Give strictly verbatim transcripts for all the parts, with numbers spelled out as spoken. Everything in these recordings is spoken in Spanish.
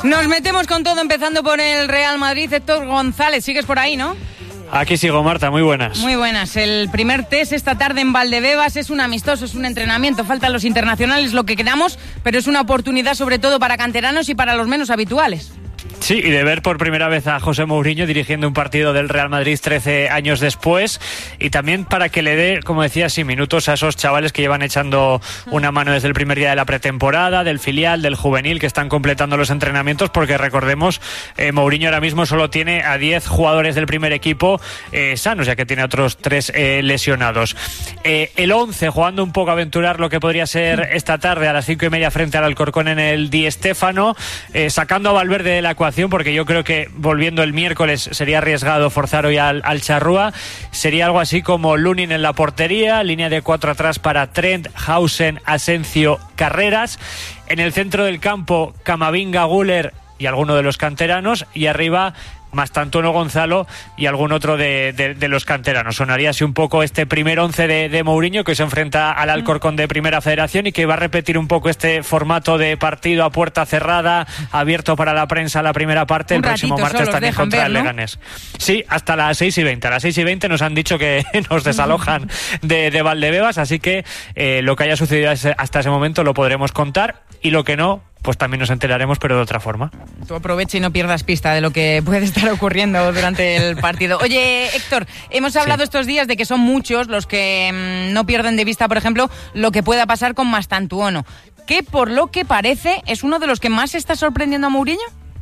Nos metemos con todo, empezando por el Real Madrid. Héctor González, sigues por ahí, ¿no? Aquí sigo, Marta, muy buenas. Muy buenas. El primer test esta tarde en Valdebebas es un amistoso, es un entrenamiento. Faltan los internacionales, lo que queramos, pero es una oportunidad sobre todo para canteranos y para los menos habituales. Sí, y de ver por primera vez a José Mourinho dirigiendo un partido del Real Madrid trece años después, y también para que le dé, como decía, sí, minutos a esos chavales que llevan echando una mano desde el primer día de la pretemporada, del filial, del juvenil, que están completando los entrenamientos, porque recordemos, eh, Mourinho ahora mismo solo tiene a diez jugadores del primer equipo eh, sanos, ya que tiene otros tres eh, lesionados. Eh, el once, jugando un poco a aventurar lo que podría ser esta tarde a las cinco y media frente al Alcorcón en el Di Stéfano, eh, sacando a Valverde de la ecuación, porque yo creo que volviendo el miércoles sería arriesgado forzar hoy al, al Charrúa. Sería algo así como Lunin en la portería, línea de cuatro atrás para Trent, Hausen, Asencio, Carreras. En el centro del campo, Camavinga, Güler y alguno de los canteranos, y arriba Mastantuono, Gonzalo y algún otro de, de, de los canteranos. Sonaría así un poco este primer once de, de Mourinho, que se enfrenta al Alcorcón de Primera Federación y que va a repetir un poco este formato de partido a puerta cerrada, abierto para la prensa la primera parte, un el próximo martes también contra ver, el Leganés. ¿No? Sí, hasta las seis y veinte. A las seis y veinte nos han dicho que nos desalojan de, de Valdebebas, así que eh, lo que haya sucedido hasta ese momento lo podremos contar, y lo que no, pues también nos enteraremos, pero de otra forma. Tú aprovecha y no pierdas pista de lo que puede estar ocurriendo durante el partido. Oye, Héctor, hemos hablado sí. estos días de que son muchos los que mmm, no pierden de vista, por ejemplo, lo que pueda pasar con Mastantuono, que por lo que parece es uno de los que más está sorprendiendo a Mourinho.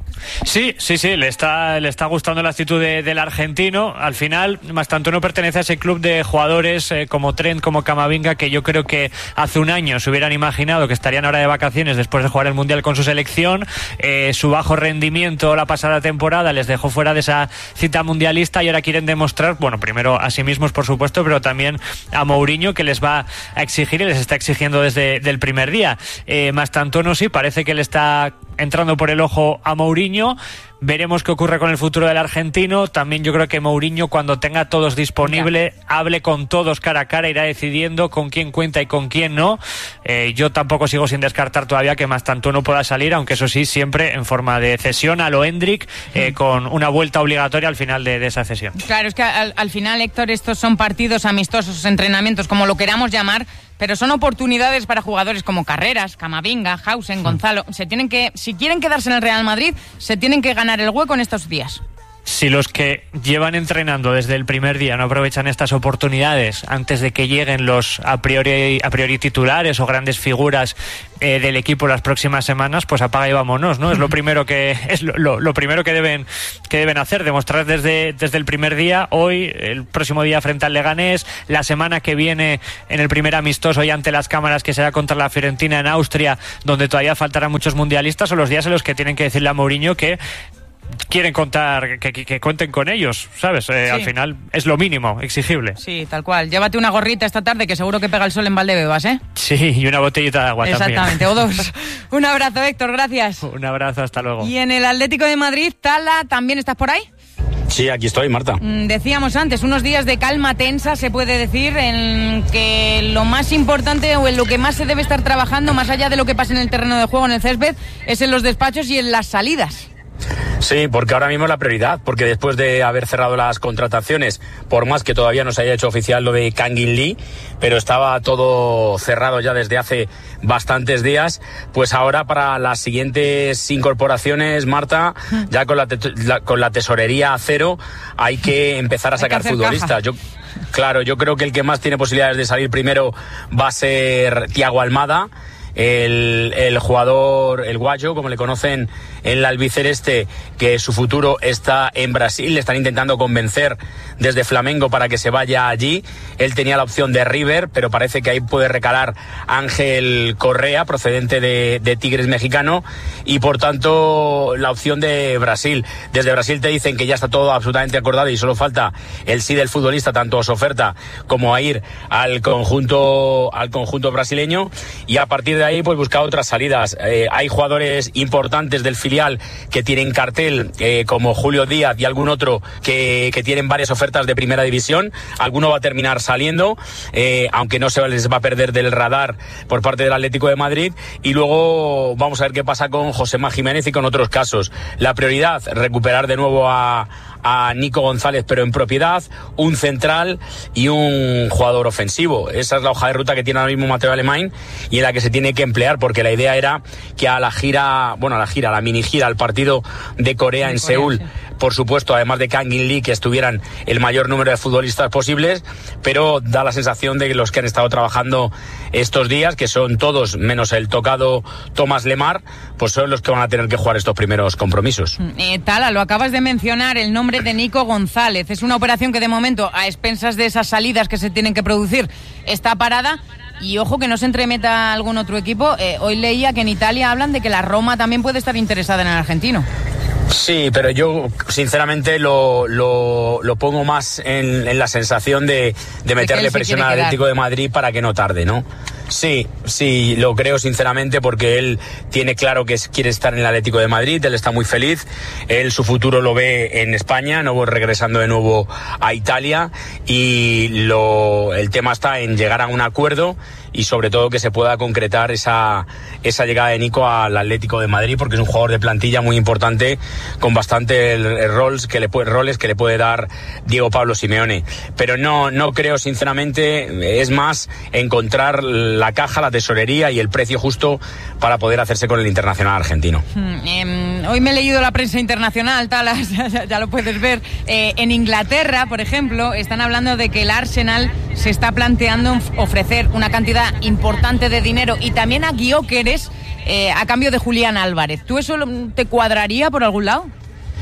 Sí, sí, sí, le está, le está gustando la actitud de, del argentino. Al final, Mastantuono pertenece a ese club de jugadores eh, como Trent, como Camavinga, que yo creo que hace un año se hubieran imaginado que estarían ahora de vacaciones después de jugar el Mundial con su selección. Eh, su bajo rendimiento la pasada temporada les dejó fuera de esa cita mundialista, y ahora quieren demostrar, bueno, primero a sí mismos, por supuesto, pero también a Mourinho, que les va a exigir y les está exigiendo desde el primer día. Eh, Mastantuono sí, parece que le está entrando por el ojo a Mourinho. Veremos qué ocurre con el futuro del argentino. También yo creo que Mourinho, cuando tenga a todos disponible, ya. hable con todos cara a cara, irá decidiendo con quién cuenta y con quién no. Eh, yo tampoco sigo sin descartar todavía que Mastantuono pueda salir, aunque eso sí, siempre en forma de cesión a lo Hendrik, eh, con una vuelta obligatoria al final de, de esa cesión. Claro, es que al, al final, Héctor, estos son partidos amistosos, entrenamientos, como lo queramos llamar, pero son oportunidades para jugadores como Carreras, Camavinga, Hausen, Gonzalo. Se tienen que, si quieren quedarse en el Real Madrid, se tienen que ganar el hueco en estos días. Si los que llevan entrenando desde el primer día no aprovechan estas oportunidades antes de que lleguen los a priori, a priori titulares o grandes figuras eh, del equipo las próximas semanas, pues apaga y vámonos, ¿no? Es lo primero que es lo, lo, lo primero que deben que deben hacer, demostrar desde desde el primer día, hoy, el próximo día frente al Leganés, la semana que viene en el primer amistoso y ante las cámaras, que será contra la Fiorentina en Austria, donde todavía faltarán muchos mundialistas, o los días en los que tienen que decirle a Mourinho que quieren contar, que, que, que cuenten con ellos, ¿sabes? Eh, sí. Al final es lo mínimo exigible. Sí, tal cual. Llévate una gorrita esta tarde, que seguro que pega el sol en Valdebebas, ¿eh? Sí, y una botellita de agua. Exactamente, también. o dos. Un abrazo, Héctor, gracias. Un abrazo, hasta luego. Y en el Atlético de Madrid, Tala, ¿también estás por ahí? Sí, aquí estoy, Marta. Decíamos antes, unos días de calma tensa, se puede decir, en que lo más importante o en lo que más se debe estar trabajando, más allá de lo que pasa en el terreno de juego, en el césped, es en los despachos y en las salidas. Sí, porque ahora mismo es la prioridad, porque después de haber cerrado las contrataciones, por más que todavía no se haya hecho oficial lo de Kangin Lee, pero estaba todo cerrado ya desde hace bastantes días, pues ahora para las siguientes incorporaciones, Marta, ya con la, te- la, con la tesorería a cero, hay que empezar a sacar futbolistas. Yo, claro, yo creo que el que más tiene posibilidades de salir primero va a ser Thiago Almada, el, el jugador, el guayo, como le conocen en el albiceleste, que su futuro está en Brasil. Le están intentando convencer desde Flamengo para que se vaya allí. Él tenía la opción de River, pero parece que ahí puede recalar Ángel Correa, procedente de, de Tigres mexicano, y por tanto la opción de Brasil. Desde Brasil te dicen que ya está todo absolutamente acordado y solo falta el sí del futbolista, tanto a su oferta como a ir al conjunto, al conjunto brasileño, y a partir de de ahí pues buscar otras salidas. Eh, hay jugadores importantes del filial que tienen cartel, eh, como Julio Díaz y algún otro que, que tienen varias ofertas de primera división. Alguno va a terminar saliendo, eh, aunque no se les va a perder del radar por parte del Atlético de Madrid. Y luego vamos a ver qué pasa con Joséma Jiménez y con otros casos. La prioridad, recuperar de nuevo a a Nico González, pero en propiedad, un central y un jugador ofensivo. Esa es la hoja de ruta que tiene ahora mismo Mateo Alemán y en la que se tiene que emplear, porque la idea era que a la gira, bueno, a la gira, a la mini gira, al partido de Corea de en Corea, Seúl, sí. Por supuesto, además de Kangin Lee, que estuvieran el mayor número de futbolistas posibles, pero da la sensación de que los que han estado trabajando estos días, que son todos menos el tocado Tomás Lemar, pues son los que van a tener que jugar estos primeros compromisos. Eh, Tala, lo acabas de mencionar, el nombre de Nico González. Es una operación que de momento, a expensas de esas salidas que se tienen que producir, está parada. Y ojo que no se entremeta algún otro equipo. Eh, hoy leía que en Italia hablan de que la Roma también puede estar interesada en el argentino. Sí, pero yo sinceramente lo, lo, lo pongo más en, en la sensación de, de meterle presión al Atlético de Madrid para que no tarde, ¿no? Sí, sí, lo creo sinceramente, porque él tiene claro que quiere estar en el Atlético de Madrid, él está muy feliz, él su futuro lo ve en España, no regresando de nuevo a Italia, y lo, el tema está en llegar a un acuerdo y sobre todo que se pueda concretar esa, esa llegada de Nico al Atlético de Madrid, porque es un jugador de plantilla muy importante, con bastantes roles que le puede, roles que le puede dar Diego Pablo Simeone. Pero no, no creo sinceramente, es más encontrar la caja, la tesorería y el precio justo para poder hacerse con el internacional argentino. Hmm, eh, hoy me he leído la prensa internacional, Talas, ya, ya lo puedes ver. Eh, en Inglaterra, por ejemplo, están hablando de que el Arsenal se está planteando ofrecer una cantidad importante de dinero y también a Gyökeres eh, a cambio de Julián Álvarez. ¿Tú eso te cuadraría por algún lado?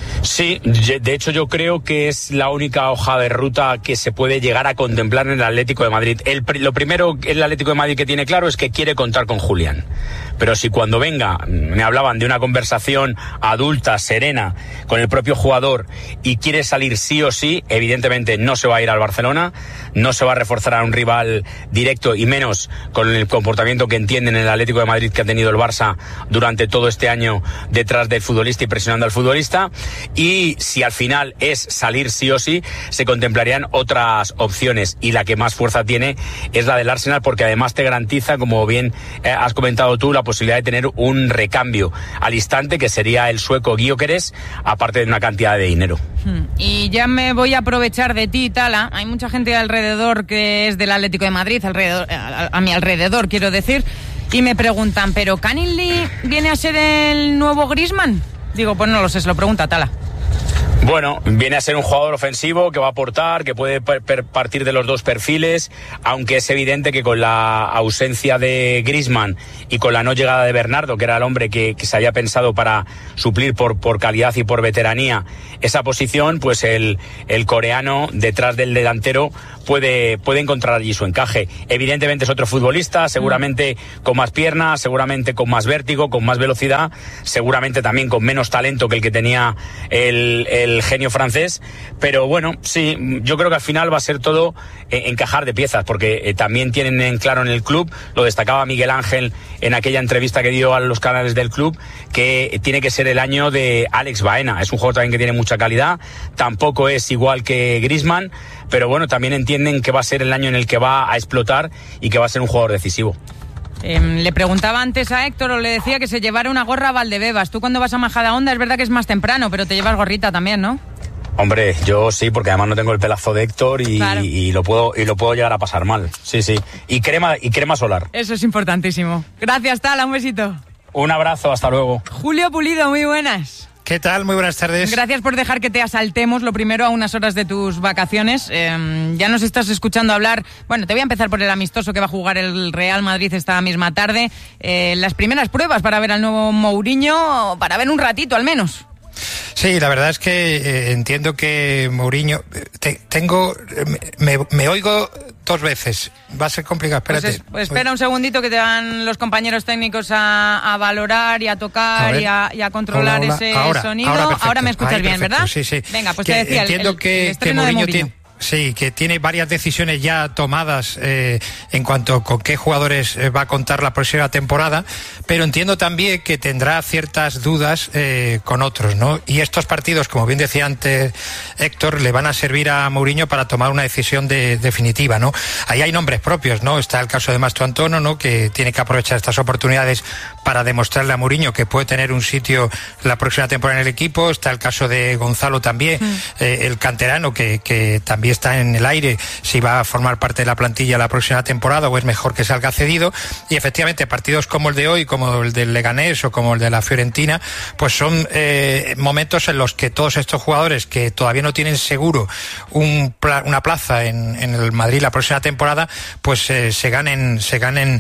Sí, de hecho yo creo que es la única hoja de ruta que se puede llegar a contemplar en el Atlético de Madrid. El, lo primero el Atlético de Madrid que tiene claro es que quiere contar con Julián. Pero si cuando venga, me hablaban de una conversación adulta, serena, con el propio jugador y quiere salir sí o sí, evidentemente no se va a ir al Barcelona, no se va a reforzar a un rival directo y menos con el comportamiento que entienden en el Atlético de Madrid que ha tenido el Barça durante todo este año detrás del futbolista y presionando al futbolista. Y si al final es salir sí o sí, se contemplarían otras opciones, y la que más fuerza tiene es la del Arsenal, porque además te garantiza, como bien eh, has comentado tú, la posibilidad de tener un recambio al instante, que sería el sueco Gyökeres, aparte de una cantidad de dinero. Y ya me voy a aprovechar de ti, Tala. Hay mucha gente alrededor que es del Atlético de Madrid, alrededor, a, a mi alrededor quiero decir, y me preguntan, ¿pero Kangin Lee viene a ser el nuevo Griezmann? Digo, pues no lo sé, se lo pregunta Tala. Bueno, viene a ser un jugador ofensivo que va a aportar, que puede per- per- partir de los dos perfiles, aunque es evidente que con la ausencia de Griezmann y con la no llegada de Bernardo, que era el hombre que, que se había pensado para suplir por, por calidad y por veteranía esa posición, pues el, el coreano detrás del delantero puede, puede encontrar allí su encaje. Evidentemente es otro futbolista, seguramente con más piernas, seguramente con más vértigo, con más velocidad, seguramente también con menos talento que el que tenía el, el genio francés, pero bueno, sí, yo creo que al final va a ser todo eh, encajar de piezas, porque eh, también tienen en claro en el club, lo destacaba Miguel Ángel en aquella entrevista que dio a los canales del club, que tiene que ser el año de Alex Baena. Es un jugador también que tiene mucha calidad, tampoco es igual que Griezmann, pero bueno, también entienden que va a ser el año en el que va a explotar y que va a ser un jugador decisivo. Eh, le preguntaba antes a Héctor, o le decía que se llevara una gorra a Valdebebas. Tú cuando vas a Majadahonda es verdad que es más temprano, pero te llevas gorrita también, ¿no? Hombre, yo sí, porque además no tengo el pelazo de Héctor y, claro. y, y lo puedo y lo puedo llegar a pasar mal. Sí, sí. Y crema y crema solar. Eso es importantísimo. Gracias, Tala, un besito. Un abrazo, hasta luego. Julio Pulido, muy buenas. ¿Qué tal? Muy buenas tardes. Gracias por dejar que te asaltemos, lo primero, a unas horas de tus vacaciones. Eh, ya nos estás escuchando hablar. Bueno, te voy a empezar por el amistoso que va a jugar el Real Madrid esta misma tarde. Eh, las primeras pruebas para ver al nuevo Mourinho, para ver un ratito al menos. Sí, la verdad es que eh, entiendo que Mourinho... Te, tengo... Me, me oigo dos veces. Va a ser complicado, espérate. Pues, es, pues espera un segundito que te van los compañeros técnicos a, a valorar y a tocar a y, a, y a controlar hola, hola. ese ahora, sonido. Ahora, ahora me escuchas Ahí, bien, perfecto. ¿verdad? Sí, sí. Venga, pues que, te decía, entiendo el, el, que, el estreno que de Mourinho Mourinho. Tiene, Sí, que tiene varias decisiones ya tomadas eh, en cuanto con qué jugadores eh, va a contar la próxima temporada, pero entiendo también que tendrá ciertas dudas eh, con otros, ¿no? Y estos partidos, como bien decía antes Héctor, le van a servir a Mourinho para tomar una decisión de, definitiva, ¿no? Ahí hay nombres propios, ¿no? Está el caso de Mastro Antono, ¿no? Que tiene que aprovechar estas oportunidades para demostrarle a Mourinho que puede tener un sitio la próxima temporada en el equipo. Está el caso de Gonzalo también, mm. eh, el canterano, que, que también está en el aire si va a formar parte de la plantilla la próxima temporada o es mejor que salga cedido. Y efectivamente partidos como el de hoy, como el del Leganés o como el de la Fiorentina, pues son eh, momentos en los que todos estos jugadores que todavía no tienen seguro un pla- una plaza en, en el Madrid la próxima temporada, pues eh, se ganen se ganen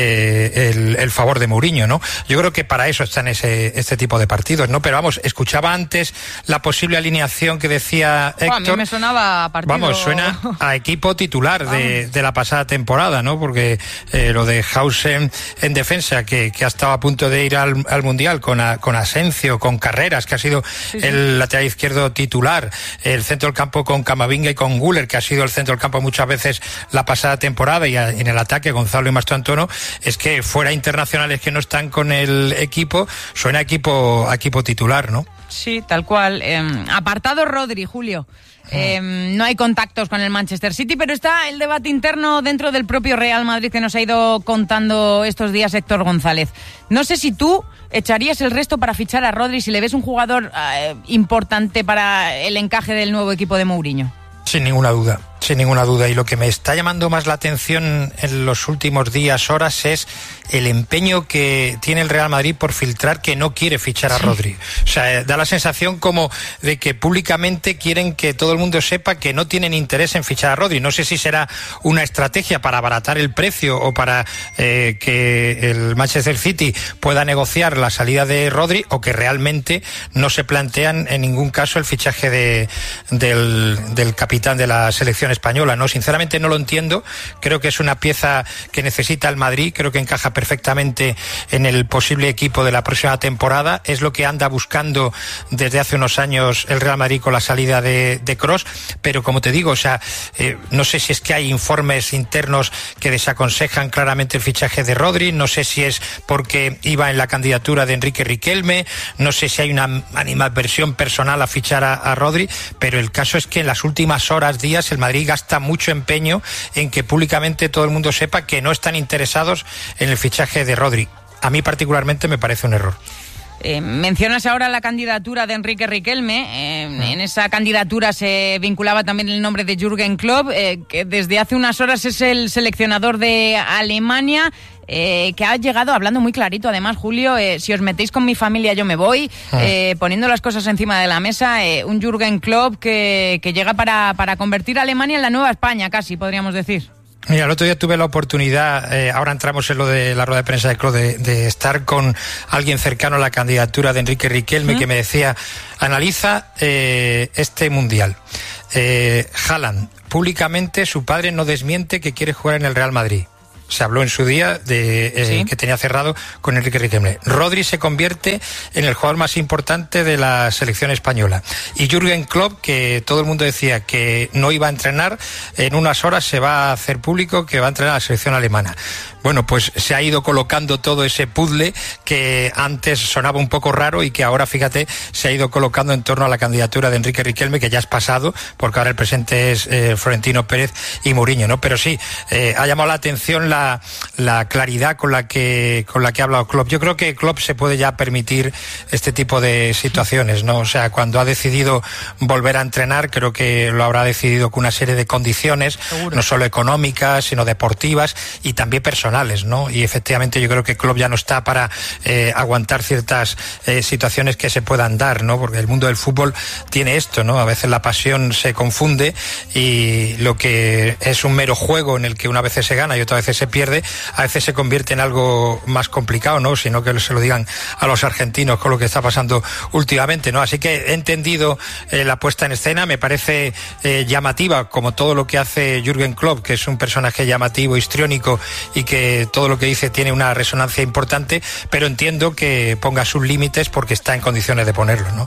eh, el, el favor de Mourinho, ¿no? Yo creo que para eso están ese, este tipo de partidos, ¿no? Pero vamos, escuchaba antes la posible alineación que decía Héctor. Oh, a mí me sonaba a partido. Vamos, suena a equipo titular de, de la pasada temporada, ¿no? Porque eh, lo de Hausen en defensa, que, que ha estado a punto de ir al, al Mundial con, a, con Asencio, con Carreras, que ha sido sí, sí. el lateral izquierdo titular, el centro del campo con Camavinga y con Güler, que ha sido el centro del campo muchas veces la pasada temporada, y a, en el ataque Gonzalo y Mastro Antono, es que fuera internacionales que no están con el equipo, suena a equipo, a equipo titular, ¿no? Sí, tal cual. Eh, apartado Rodri, Julio. Eh, no hay contactos con el Manchester City, pero está el debate interno dentro del propio Real Madrid que nos ha ido contando estos días Héctor González. No sé si tú echarías el resto para fichar a Rodri, si le ves un jugador eh, importante para el encaje del nuevo equipo de Mourinho. Sin ninguna duda, sin ninguna duda. Y lo que me está llamando más la atención en los últimos días, horas, es el empeño que tiene el Real Madrid por filtrar que no quiere fichar a sí. Rodri. O sea, da la sensación como de que públicamente quieren que todo el mundo sepa que no tienen interés en fichar a Rodri. No sé si será una estrategia para abaratar el precio o para eh, que el Manchester City pueda negociar la salida de Rodri, o que realmente no se plantean en ningún caso el fichaje de, del, del capitán de la selección española, ¿no? Sinceramente no lo entiendo. Creo que es una pieza que necesita el Madrid, creo que encaja perfectamente en el posible equipo de la próxima temporada. Es lo que anda buscando desde hace unos años el Real Madrid con la salida de, de Kroos, pero como te digo, o sea, eh, no sé si es que hay informes internos que desaconsejan claramente el fichaje de Rodri, no sé si es porque iba en la candidatura de Enrique Riquelme, no sé si hay una animadversión personal a fichar a, a Rodri, pero el caso es que en las últimas horas, días, el Madrid gasta mucho empeño en que públicamente todo el mundo sepa que no están interesados en el fichaje de Rodri. A mí particularmente me parece un error. Eh, mencionas ahora la candidatura de Enrique Riquelme. Eh, ah. En esa candidatura se vinculaba también el nombre de Jürgen Klopp, eh, que desde hace unas horas es el seleccionador de Alemania. Eh, que ha llegado hablando muy clarito, además, Julio, eh, si os metéis con mi familia yo me voy, ah. eh, poniendo las cosas encima de la mesa, eh, un Jürgen Klopp que, que llega para, para convertir a Alemania en la nueva España, casi, podríamos decir. Mira, el otro día tuve la oportunidad, eh, ahora entramos en lo de la rueda de prensa de Klopp, de, de estar con alguien cercano a la candidatura de Enrique Riquelme, ¿Mm? que me decía, analiza eh, este Mundial. Eh, Haaland, públicamente su padre no desmiente que quiere jugar en el Real Madrid. Se habló en su día de eh, ¿Sí? que tenía cerrado con Enrique Riquelme. Rodri se convierte en el jugador más importante de la selección española. Y Jürgen Klopp, que todo el mundo decía que no iba a entrenar, en unas horas se va a hacer público que va a entrenar a la selección alemana. Bueno, pues se ha ido colocando todo ese puzzle que antes sonaba un poco raro y que ahora, fíjate, se ha ido colocando en torno a la candidatura de Enrique Riquelme, que ya es pasado, porque ahora el presente es eh, Florentino Pérez y Mourinho, ¿no? Pero sí, eh, ha llamado la atención la, la claridad con la que con la que ha hablado Klopp. Yo creo que Klopp se puede ya permitir este tipo de situaciones, ¿no? O sea, cuando ha decidido volver a entrenar, creo que lo habrá decidido con una serie de condiciones, Seguro. no solo económicas, sino deportivas y también personales, ¿no? Y efectivamente yo creo que Klopp ya no está para eh, aguantar ciertas eh, situaciones que se puedan dar, ¿no? Porque el mundo del fútbol tiene esto, ¿no? A veces la pasión se confunde y lo que es un mero juego en el que una vez se gana y otra vez se pierde, a veces se convierte en algo más complicado, ¿no? Sino que se lo digan a los argentinos con lo que está pasando últimamente, ¿no? Así que he entendido eh, la puesta en escena, me parece eh, llamativa, como todo lo que hace Jürgen Klopp, que es un personaje llamativo, histriónico y que todo lo que dice tiene una resonancia importante, pero entiendo que ponga sus límites porque está en condiciones de ponerlo, ¿no?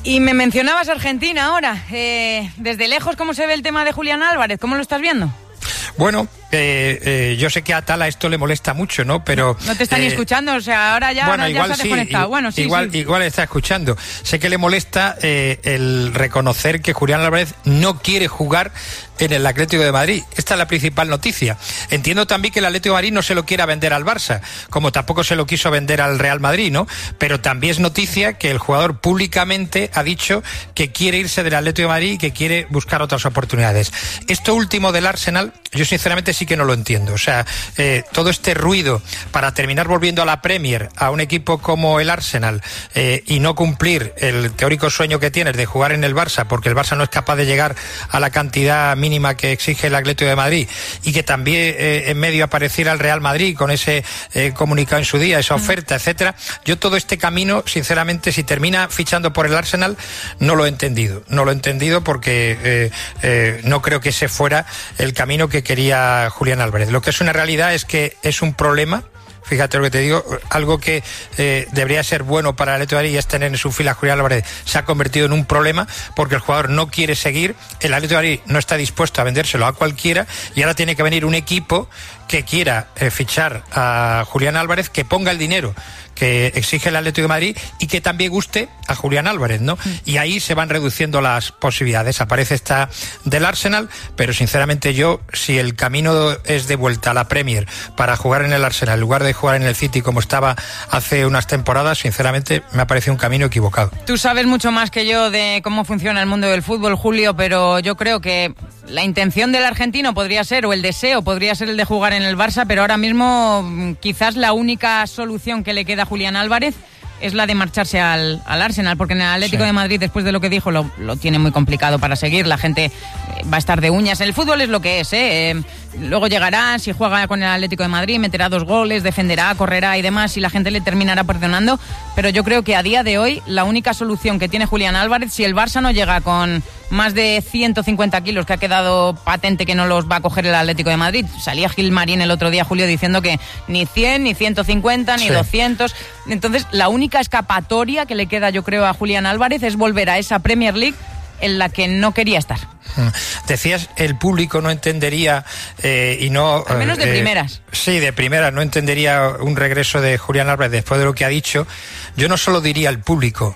Y me mencionabas Argentina ahora. Eh, desde lejos, ¿cómo se ve el tema de Julián Álvarez? ¿Cómo lo estás viendo? Bueno, eh, eh, yo sé que a Tala esto le molesta mucho, ¿no? Pero no te están eh, ni escuchando, o sea, ahora ya, bueno, ahora igual ya se ha sí, desconectado. Bueno, sí, igual, sí. igual está escuchando. Sé que le molesta eh, el reconocer que Julián Álvarez no quiere jugar en el Atlético de Madrid. Esta es la principal noticia. Entiendo también que el Atlético de Madrid no se lo quiera vender al Barça, como tampoco se lo quiso vender al Real Madrid, ¿no? Pero también es noticia que el jugador públicamente ha dicho que quiere irse del Atlético de Madrid y que quiere buscar otras oportunidades. Esto último del Arsenal, yo sinceramente sí que no lo entiendo. O sea, eh, todo este ruido para terminar volviendo a la Premier, a un equipo como el Arsenal, eh, y no cumplir el teórico sueño que tienes de jugar en el Barça, porque el Barça no es capaz de llegar a la cantidad mínima que exige el Atlético de Madrid, y que también eh, en medio apareciera el Real Madrid con ese eh, comunicado en su día, esa oferta, etcétera. Yo todo este camino, sinceramente, si termina fichando por el Arsenal, no lo he entendido. No lo he entendido porque eh, eh, no creo que ese fuera el camino que quería Julián Álvarez. Lo que es una realidad es que es un problema. Fíjate lo que te digo, algo que eh, debería ser bueno para el Atlético de Madrid, es tener en su fila a Julián Álvarez, se ha convertido en un problema porque el jugador no quiere seguir, el Atlético de Madrid no está dispuesto a vendérselo a cualquiera y ahora tiene que venir un equipo que quiera eh, fichar a Julián Álvarez, que ponga el dinero que exige el Atlético de Madrid y que también guste a Julián Álvarez, ¿no? Y ahí se van reduciendo las posibilidades. Aparece esta del Arsenal, pero sinceramente yo, si el camino es de vuelta a la Premier para jugar en el Arsenal en lugar de jugar en el City como estaba hace unas temporadas, sinceramente me ha parecido un camino equivocado. Tú sabes mucho más que yo de cómo funciona el mundo del fútbol, Julio, pero yo creo que la intención del argentino podría ser, o el deseo podría ser el de jugar en el Barça, pero ahora mismo quizás la única solución que le queda a Julián Álvarez es la de marcharse al, al Arsenal, porque en el Atlético sí. de Madrid, después de lo que dijo, lo, lo tiene muy complicado para seguir. La gente va a estar de uñas. El fútbol es lo que es, ¿eh? Eh, luego llegará, si juega con el Atlético de Madrid, meterá dos goles, defenderá, correrá y demás, y la gente le terminará perdonando. Pero yo creo que a día de hoy la única solución que tiene Julián Álvarez, si el Barça no llega con más de ciento cincuenta kilos, que ha quedado patente que no los va a coger el Atlético de Madrid. Salía Gilmarín el otro día, Julio, diciendo que ni cien, ni ciento cincuenta, ni sí. doscientos. Entonces, la única escapatoria que le queda, yo creo, a Julián Álvarez es volver a esa Premier League en la que no quería estar. Decías, el público no entendería eh, y no... Al menos de eh, primeras. Sí, de primeras, no entendería un regreso de Julián Álvarez después de lo que ha dicho. Yo no solo diría el público,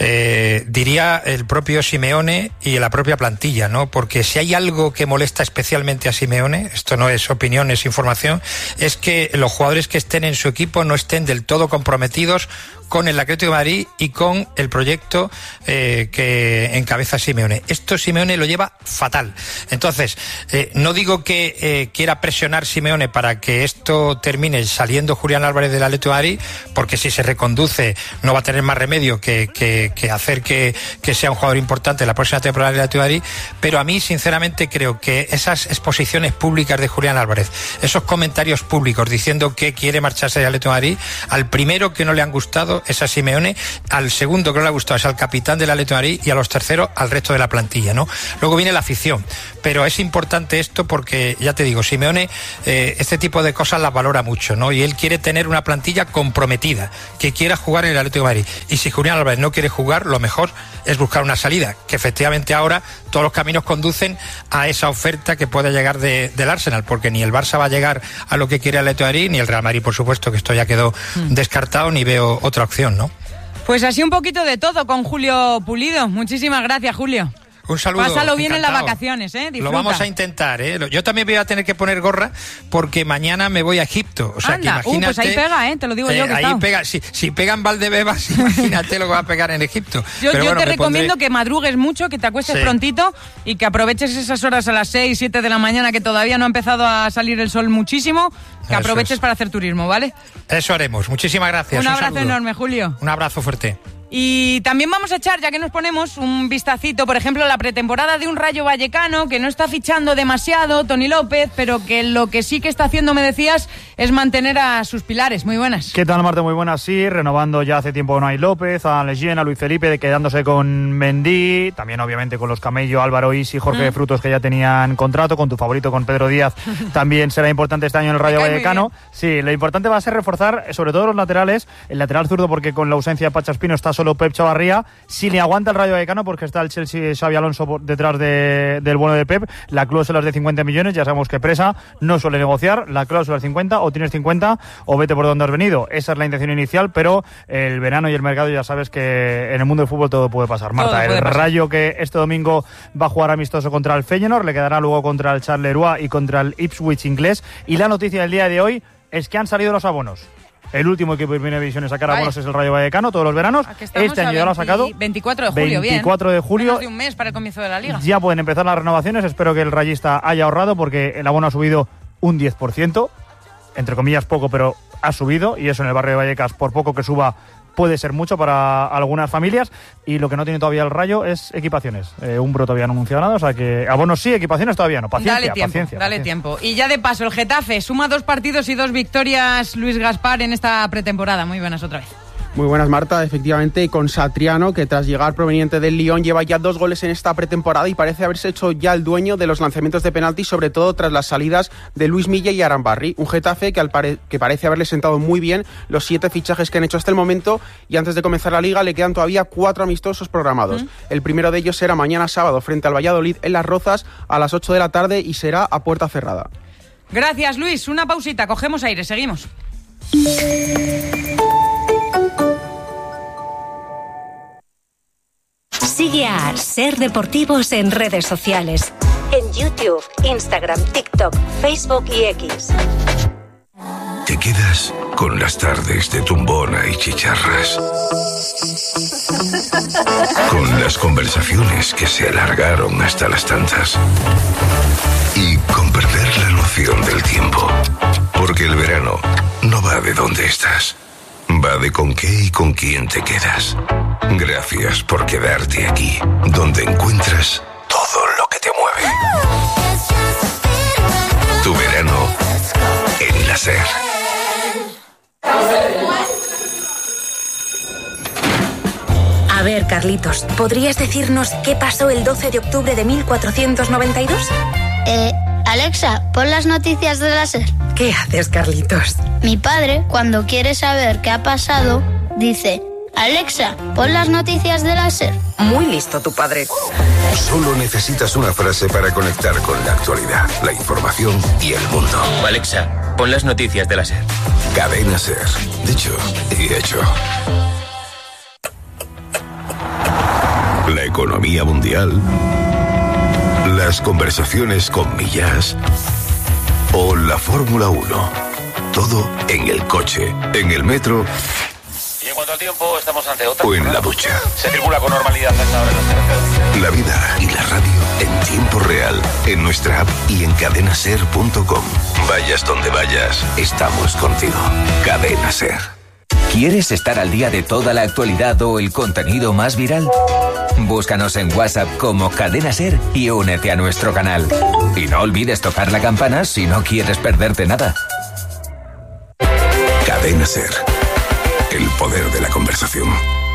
eh, diría el propio Simeone y la propia plantilla, ¿no? Porque si hay algo que molesta especialmente a Simeone, esto no es opinión, es información, es que los jugadores que estén en su equipo no estén del todo comprometidos con el Atlético de Madrid y con el proyecto eh, que encabeza Simeone. Esto Simeone lo lleva fatal. Entonces, eh, no digo que eh, quiera presionar Simeone para que esto termine saliendo Julián Álvarez del Atlético de Madrid, porque si se reconduce no va a tener más remedio que, que, que hacer que, que sea un jugador importante en la próxima temporada del Atlético de Madrid, pero a mí sinceramente creo que esas exposiciones públicas de Julián Álvarez, esos comentarios públicos diciendo que quiere marcharse del Atlético de Madrid, al primero que no le han gustado es a Simeone, al segundo que no le ha gustado es al capitán del Atlético de Madrid y a los terceros al resto de la plantilla, ¿no? Luego viene la afición, pero es importante esto porque, ya te digo, Simeone eh, este tipo de cosas las valora mucho, ¿no? Y él quiere tener una plantilla comprometida, que quiera jugar en el Atlético de Madrid. Y si Julián Álvarez no quiere jugar, lo mejor es buscar una salida, que efectivamente ahora todos los caminos conducen a esa oferta que puede llegar de, del Arsenal, porque ni el Barça va a llegar a lo que quiere el Atlético de Madrid, ni el Real Madrid, por supuesto, que esto ya quedó mm. descartado, ni veo otra opción, ¿no? Pues así un poquito de todo con Julio Pulido. Muchísimas gracias, Julio. Un saludo. Pásalo bien encantado. en las vacaciones, ¿eh? Disfruta. Lo vamos a intentar, ¿eh? Yo también voy a tener que poner gorra porque mañana me voy a Egipto. O sea, Anda. que imagínate. Uh, pues ahí pega, ¿eh? Te lo digo eh, yo que ahí está. pega. Si, si pegan Valdebebas, imagínate lo que va a pegar en Egipto. Yo, Pero yo bueno, te recomiendo pondré... que madrugues mucho, que te acuestes sí. prontito y que aproveches esas horas a las seis, siete de la mañana, que todavía no ha empezado a salir el sol muchísimo, que Eso aproveches es. para hacer turismo, ¿vale? Eso haremos. Muchísimas gracias. Un abrazo Un enorme, Julio. Un abrazo fuerte. Y también vamos a echar, ya que nos ponemos, un vistacito, por ejemplo, a la pretemporada de un Rayo Vallecano, que no está fichando demasiado, Toni López, pero que lo que sí que está haciendo, me decías, es mantener a sus pilares. Muy buenas. ¿Qué tal, Marta? Muy buenas, sí. Renovando ya hace tiempo a Unai López, a Lejean, a Luis Felipe, quedándose con Mendy, también obviamente con los Camello, Álvaro Is y Jorge mm. Frutos, que ya tenían contrato, con tu favorito, con Pedro Díaz, también será importante este año en el Rayo Vallecano. Sí, lo importante va a ser reforzar, sobre todo los laterales, el lateral zurdo, porque con la ausencia de Pacha Espino está solo Pep Chavarría. Si le aguanta el Rayo Vallecano, porque está el Chelsea Xabi Alonso por detrás de, del bono de Pep, la cláusula es de cincuenta millones, ya sabemos que Presa no suele negociar, la cláusula es cincuenta, o tienes cincuenta o vete por donde has venido. Esa es la intención inicial, pero el verano y el mercado ya sabes que en el mundo del fútbol todo puede pasar. Marta, puede el pasar. Rayo que este domingo va a jugar amistoso contra el Feyenoord, le quedará luego contra el Charleroi y contra el Ipswich inglés, y la noticia del día de hoy es que han salido los abonos. El último equipo de primera división en sacar Vaya. abonos es el Rayo Vallecano, todos los veranos. Este año ya lo ha sacado. veinticuatro de julio, veinticuatro bien. de julio. Menos de un mes para el comienzo de la liga. Ya pueden empezar las renovaciones. Espero que el rayista haya ahorrado porque el abono ha subido un diez por ciento. Entre comillas poco, pero ha subido. Y eso en el barrio de Vallecas, por poco que suba, puede ser mucho para algunas familias. Y lo que no tiene todavía el Rayo es equipaciones. Eh, Umbro todavía no ha anunciado nada, o sea que abonos sí, equipaciones todavía no. Paciencia, dale tiempo, paciencia. Dale paciencia. tiempo. Y ya de paso, el Getafe suma dos partidos y dos victorias, Luis Gaspar, en esta pretemporada. Muy buenas otra vez. Muy buenas, Marta. Efectivamente, con Satriano, que tras llegar proveniente del Lyon lleva ya dos goles en esta pretemporada y parece haberse hecho ya el dueño de los lanzamientos de penalti, sobre todo tras las salidas de Luis Milla y Arambarri. Un Getafe que, al pare- que parece haberle sentado muy bien los siete fichajes que han hecho hasta el momento, y antes de comenzar la liga le quedan todavía cuatro amistosos programados. ¿Mm? El primero de ellos será mañana sábado frente al Valladolid en Las Rozas a las ocho de la tarde y será a puerta cerrada. Gracias, Luis. Una pausita, cogemos aire, seguimos. Sigue a Ser Deportivos en redes sociales. En YouTube, Instagram, TikTok, Facebook y X. Te quedas con las tardes de tumbona y chicharras. Con las conversaciones que se alargaron hasta las tantas. Y con perder la noción del tiempo. Porque el verano no va de dónde estás. Va de con qué y con quién te quedas. Gracias por quedarte aquí, donde encuentras todo lo que te mueve. Tu verano en la SER. A ver, Carlitos, ¿podrías decirnos qué pasó el doce de octubre de mil cuatrocientos noventa y dos? Eh, Alexa, pon las noticias de la SER. ¿Qué haces, Carlitos? Mi padre, cuando quiere saber qué ha pasado, dice: Alexa, pon las noticias de la SER. Muy listo tu padre. Solo necesitas una frase para conectar con la actualidad, la información y el mundo. Alexa, pon las noticias de la SER. Cadena SER. Dicho y hecho. La economía mundial, las conversaciones con Millás o la Fórmula uno. Todo en el coche, en el metro. Y en cuanto al tiempo, estamos ante otra. O en la ducha. Se circula con normalidad hasta ahora en las carreteras. La vida y la radio en tiempo real, en nuestra app y en cadena ser punto com. Vayas donde vayas, estamos contigo. Cadena SER. ¿Quieres estar al día de toda la actualidad o el contenido más viral? Búscanos en WhatsApp como Cadena SER y únete a nuestro canal. Y no olvides tocar la campana si no quieres perderte nada. Cadena SER. El poder de la conversación.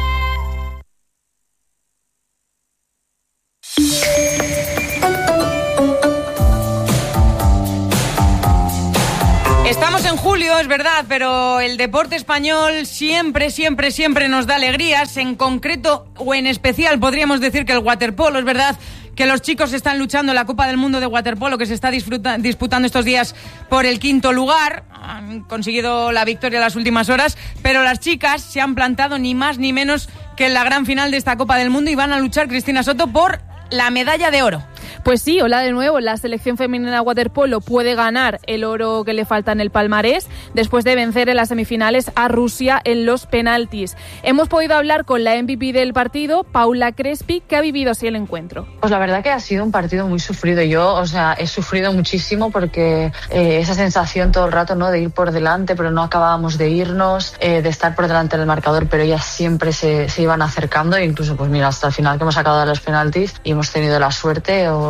Estamos en julio, es verdad, pero el deporte español siempre, siempre, siempre nos da alegrías. En concreto, o en especial, podríamos decir que el waterpolo, es verdad que los chicos están luchando en la Copa del Mundo de waterpolo, que se está disfruta- disputando estos días por el quinto lugar. Han conseguido la victoria en las últimas horas, pero las chicas se han plantado ni más ni menos que en la gran final de esta Copa del Mundo y van a luchar, Cristina Soto, por la medalla de oro. Pues sí, hola de nuevo. La selección femenina de waterpolo puede ganar el oro que le falta en el palmarés después de vencer en las semifinales a Rusia en los penaltis. Hemos podido hablar con la M V P del partido, Paula Crespi, que ha vivido así el encuentro. Pues la verdad que ha sido un partido muy sufrido. Yo, o sea, he sufrido muchísimo porque eh, esa sensación todo el rato, ¿no?, de ir por delante, pero no acabábamos de irnos, eh, de estar por delante del marcador, pero ellas siempre se, se iban acercando, e incluso, pues mira, hasta el final que hemos acabado los penaltis y hemos tenido la suerte o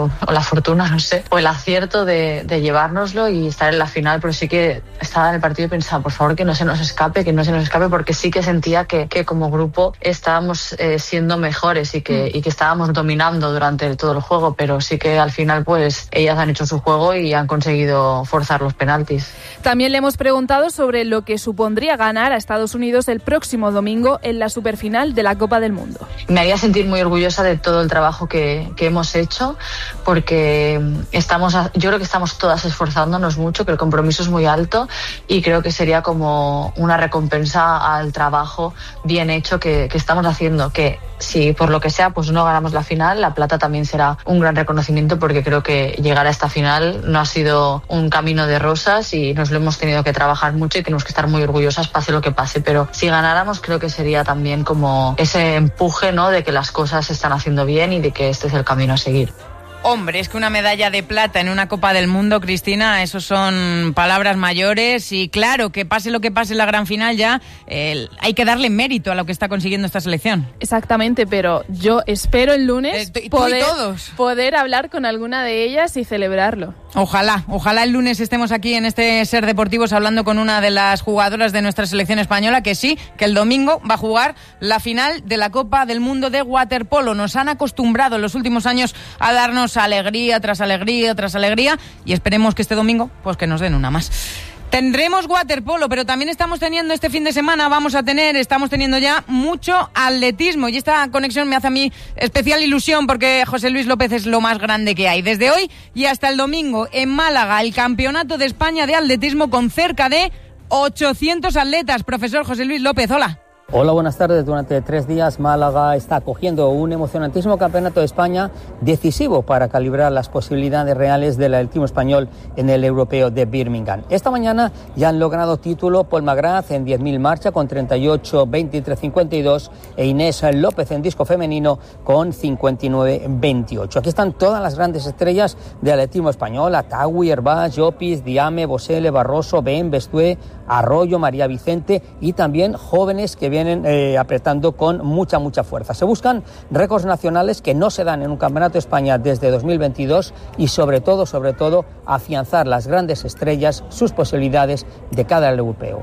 o, o la fortuna, no sé, o el acierto de, de llevárnoslo y estar en la final, pero sí que estaba en el partido y pensaba, por favor, que no se nos escape, que no se nos escape, porque sí que sentía que, que como grupo estábamos eh, siendo mejores y que, y que estábamos dominando durante todo el juego, pero sí que al final pues ellas han hecho su juego y han conseguido forzar los penaltis. También le hemos preguntado sobre lo que supondría ganar a Estados Unidos el próximo domingo en la superfinal de la Copa del Mundo. Me haría sentir muy orgullosa de todo el trabajo que, que hemos hecho, porque estamos, yo creo que estamos todas esforzándonos mucho, que el compromiso es muy alto y creo que sería como una recompensa al trabajo bien hecho que, que estamos haciendo, que si por lo que sea pues no ganamos la final, la plata también será un gran reconocimiento, porque creo que llegar a esta final no ha sido un camino de rosas y nos lo hemos tenido que trabajar mucho y tenemos que estar muy orgullosas pase lo que pase, pero si ganáramos creo que sería también como ese empuje, ¿no?, de que las cosas se están haciendo bien y de que este es el camino a seguir. Hombre, es que una medalla de plata en una Copa del Mundo, Cristina, eso son palabras mayores y claro, que pase lo que pase en la gran final ya, eh, hay que darle mérito a lo que está consiguiendo esta selección. Exactamente, pero yo espero el lunes eh, poder, todos. poder hablar con alguna de ellas y celebrarlo. Ojalá, ojalá el lunes estemos aquí en este Ser Deportivos hablando con una de las jugadoras de nuestra selección española, que sí, que el domingo va a jugar la final de la Copa del Mundo de waterpolo. Nos han acostumbrado en los últimos años a darnos alegría tras alegría tras alegría y esperemos que este domingo pues que nos den una más. Tendremos waterpolo, pero también estamos teniendo este fin de semana, vamos a tener, estamos teniendo ya mucho atletismo y esta conexión me hace a mí especial ilusión porque José Luis López es lo más grande que hay. Desde hoy y hasta el domingo en Málaga, el Campeonato de España de Atletismo con cerca de ochocientos atletas. Profesor José Luis López, hola. Hola, buenas tardes. Durante tres días Málaga está acogiendo un emocionantísimo campeonato de España decisivo para calibrar las posibilidades reales del atletismo español en el europeo de Birmingham. Esta mañana ya han logrado título Paul McGrath en diez mil marcha con treinta y ocho veintitrés cincuenta y dos e Inés López en disco femenino con cincuenta y nueve veintiocho. Aquí están todas las grandes estrellas del atletismo español: Atawi, Herbás, Llopis, Diame, Bosele, Barroso, Ben, Bestué, Arroyo, María Vicente y también jóvenes que vienen eh, apretando con mucha, mucha fuerza. Se buscan récords nacionales que no se dan en un campeonato de España desde dos mil veintidós y sobre todo, sobre todo, afianzar las grandes estrellas, sus posibilidades de cada europeo.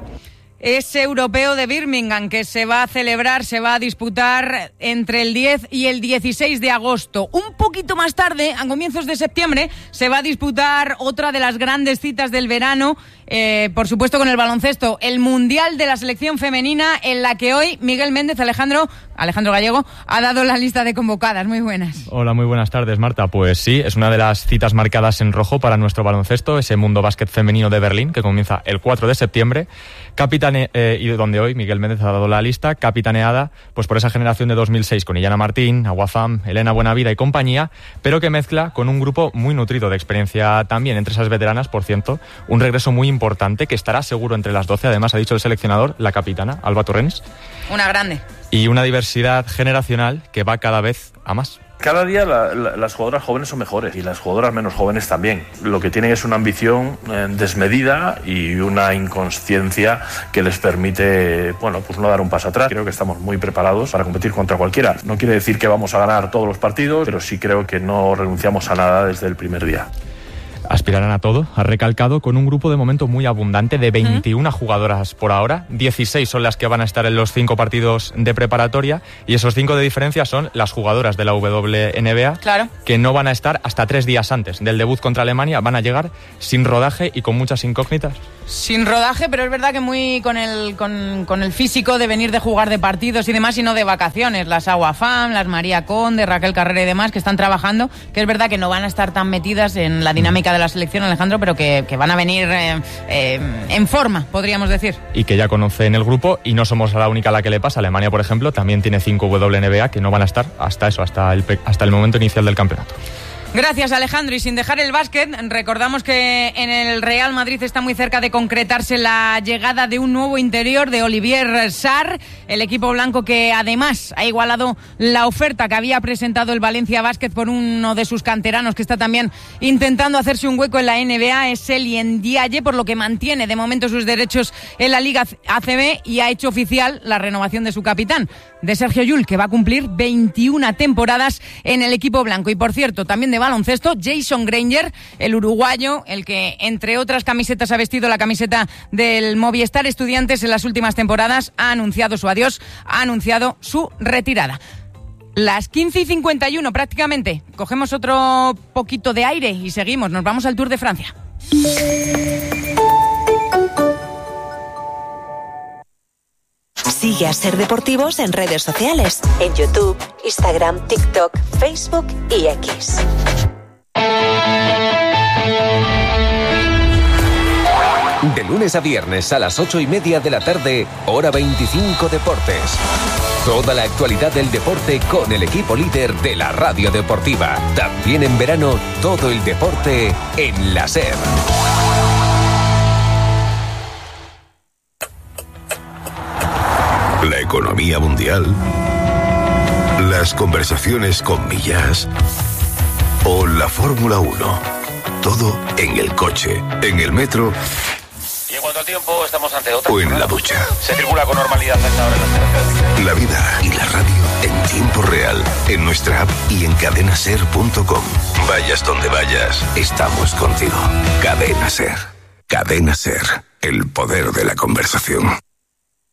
Es europeo de Birmingham que se va a celebrar, se va a disputar entre el diez y el dieciséis de agosto. Un poquito más tarde, a comienzos de septiembre, se va a disputar otra de las grandes citas del verano, eh, por supuesto con el baloncesto, el Mundial de la Selección Femenina, en la que hoy Miguel Méndez, Alejandro, Alejandro Gallego, ha dado la lista de convocadas. Muy buenas. Hola, muy buenas tardes, Marta. Pues sí, es una de las citas marcadas en rojo para nuestro baloncesto, ese Mundo Básquet Femenino de Berlín, que comienza el cuatro de septiembre. Capitane, eh, y donde hoy Miguel Méndez ha dado la lista, capitaneada pues por esa generación de dos mil seis con Illana Martín, Aguafam, Elena Buenavida y compañía, pero que mezcla con un grupo muy nutrido de experiencia también entre esas veteranas, por cierto, un regreso muy importante que estará seguro entre las doce, además ha dicho el seleccionador, la capitana, Alba Torrens. Una grande. Y una diversidad generacional que va cada vez a más. Cada día la, la, las jugadoras jóvenes son mejores y las jugadoras menos jóvenes también. Lo que tienen es una ambición eh, desmedida y una inconsciencia que les permite, bueno, pues no dar un paso atrás. Creo que estamos muy preparados para competir contra cualquiera. No quiere decir que vamos a ganar todos los partidos, pero sí creo que no renunciamos a nada desde el primer día. Aspirarán a todo, ha recalcado, con un grupo de momento muy abundante de veintiuna jugadoras por ahora. dieciséis son las que van a estar en los cinco partidos de preparatoria y esos cinco de diferencia son las jugadoras de la W N B A, claro, que no van a estar hasta tres días antes del debut contra Alemania. Van a llegar sin rodaje y con muchas incógnitas. Sin rodaje, pero es verdad que muy con el con, con el físico de venir de jugar de partidos y demás y no de vacaciones. Las Aguafam, las María Conde, Raquel Carrera y demás que están trabajando, que es verdad que no van a estar tan metidas en la dinámica de la selección, Alejandro, pero que, que van a venir eh, eh, en forma, podríamos decir. Y que ya conocen el grupo y no somos la única a la que le pasa. Alemania, por ejemplo, también tiene cinco W N B A que no van a estar hasta eso, hasta el, hasta el momento inicial del campeonato. Gracias, Alejandro. Y sin dejar el básquet, recordamos que en el Real Madrid está muy cerca de concretarse la llegada de un nuevo interior de Olivier Sarr, el equipo blanco que además ha igualado la oferta que había presentado el Valencia Basket por uno de sus canteranos que está también intentando hacerse un hueco en la N B A, es Elie Ndiaye, por lo que mantiene de momento sus derechos en la Liga A C B y ha hecho oficial la renovación de su capitán. de Sergio Llull, que va a cumplir veintiuna temporadas en el equipo blanco. Y por cierto, también de baloncesto, Jason Granger, el uruguayo, el que entre otras camisetas ha vestido la camiseta del Movistar Estudiantes en las últimas temporadas, ha anunciado su adiós, ha anunciado su retirada. Las quince y cincuenta y uno prácticamente. Cogemos otro poquito de aire y seguimos. Nos vamos al Tour de Francia. Sigue a Ser Deportivos en redes sociales. En YouTube, Instagram, TikTok, Facebook y X. De lunes a viernes a las ocho y media de la tarde, hora veinticinco Deportes. Toda la actualidad del deporte con el equipo líder de la radio deportiva. También en verano, todo el deporte en la SER. La economía mundial, las conversaciones con Millás o la Fórmula uno. Todo en el coche, en el metro. Y en cuanto al tiempo, estamos ante otra. O en la ducha. Se circula con normalidad a esta hora en las carreteras. La vida y la radio en tiempo real, en nuestra app y en cadena ser punto com. Vayas donde vayas, estamos contigo. Cadena Ser. Cadena Ser. El poder de la conversación.